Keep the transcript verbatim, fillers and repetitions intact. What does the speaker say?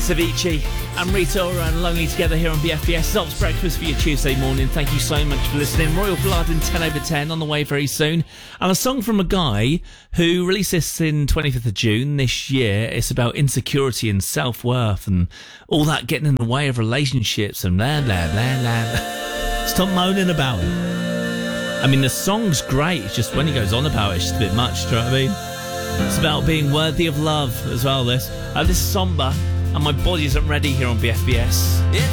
Avicii and Rita Ora and Lonely together here on B F B S. Zolt's Breakfast for your Tuesday morning. Thank you so much for listening. Royal Blood and ten over ten on the way very soon. And a song from a guy who released this in twenty-fifth of June this year. It's about insecurity and self-worth and all that getting in the way of relationships and blah, blah, blah, blah. Stop moaning about it. I mean, the song's great. It's just when he goes on about it, it's just a bit much, do you know what I mean? It's about being worthy of love as well, this. Uh, this is Somber, and my body isn't ready here on B F B S.